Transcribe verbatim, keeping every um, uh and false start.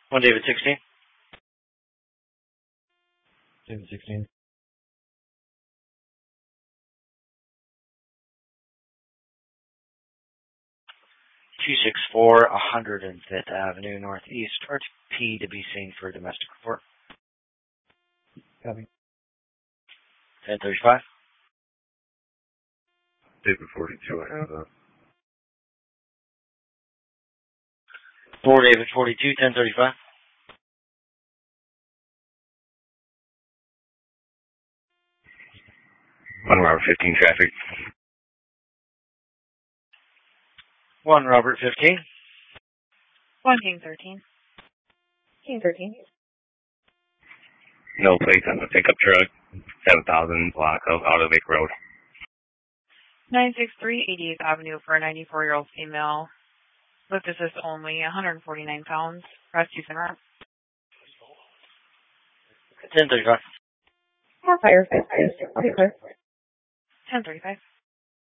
One David sixteen. David sixteen. two sixty-four, one hundred fifth Avenue Northeast, R T P to be seen for domestic report. Copy. ten thirty-five. David forty-two, I have that. four David forty-two, ten thirty-five. One Robert fifteen traffic. one Robert fifteen. one King thirteen. King thirteen. No plates on the pickup truck. seven thousand block of Auto Lake Road. nine sixty-three eightieth Avenue for a ninety-four-year-old female. Lift assist only, one hundred forty-nine pounds. Rescue center. ten thirty-five. Fire, fire, fire. ten thirty-five.